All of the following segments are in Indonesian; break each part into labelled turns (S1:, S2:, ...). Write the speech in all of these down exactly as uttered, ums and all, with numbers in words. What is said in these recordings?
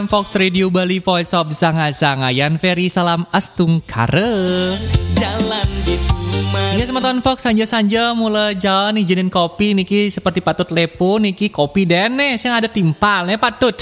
S1: Fox Radio Bali Voice of Sanga-Sangayan Ferry salam astung kare.
S2: Jalan gitu
S1: Ya semeton Fox sanja-sanja mulai jalan izinin kopi niki seperti patut lepo niki kopi dene sing ada timpalnya patut.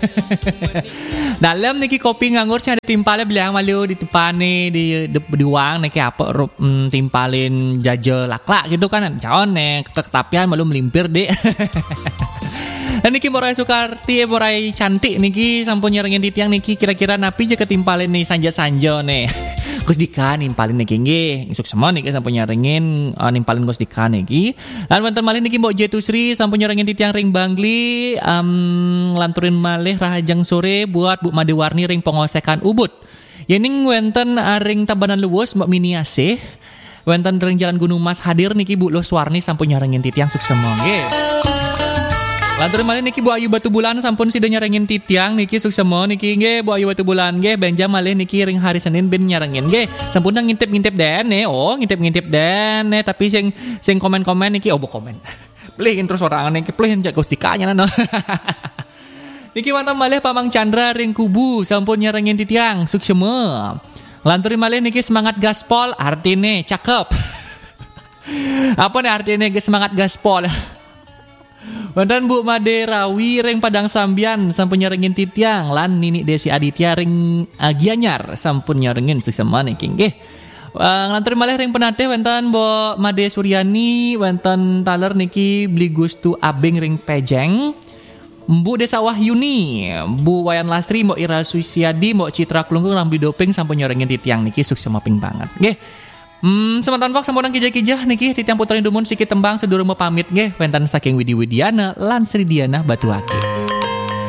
S1: Dalam niki kopi nganggur sing ada timpalnya bilang malu di tempane di di, di uang niki apa mm, timpalin jaja laklak gitu kan jaon nih ketapian malu melimpir deh. Dan niki morai Sukarti, morai cantik niki sampun nyerengin di tiang niki kira-kira napi je ketimpalin nih sanja-sanja nih. Gus Dika nimpalin niki nggih, isuk semua niki sampun nyerengin uh, nimpalin Gus Dika niki. Lan wonten malih niki Mbok Jetusri sampun nyerengin di tiang ring Bangli, um, lanturin malih rahajang sore buat Bu Madewarni ring pengosekan Ubud. Yening wonten uh, ring Tabanan Luwus Mbok Miniasih. Wonten ring Jalan Gunung Mas hadir niki Bu Loswarni sampun nyerengin di tiang suk semua nggih. Lantur malih niki Bu Ayu Batu Bulan sampun sida nyarengin titiang niki suksemo niki nggih Bu Ayu Batu Bulan nggih benja malih niki ring hari Senin ben nyarengin nggih sampun ngintip-ngintip dene oh ngintip-ngintip dene tapi sing sing komen-komen niki oh bu komen. Plih terus orang niki plih jak Gustikanya nana. Niki mantap malih Pamang Chandra ring Kubu sampun nyarengin titiang suksemo. Lantur malih niki semangat gaspol artine cakep. Apa nih artine semangat gaspol? Wonten Bu Made Rawi ring Padang Sambian sampun nyerengin titiang lan Nini Desi Aditya ring Gianyar sampun nyerengin suksema niki nggih. Uh, lantur malih ring Penateh wonten Bu Made Suryani wonten taler niki Bli Gustu Abeng ring Pejeng. Bu Desa Wahyuni, Bu Wayan Lastri, Mbok Ira Susiadi, Mbok Citra Klungkung Rambi Doping sampun nyerengin titiang niki suksema ping banget. Nggih. Hmm, semantan Fox sampun kijah-kijah niki titiang putra Indomun sikit tembang sedurung mau pamit nggih wonten saking Widi Widiana lan Sri Diana Batuaki.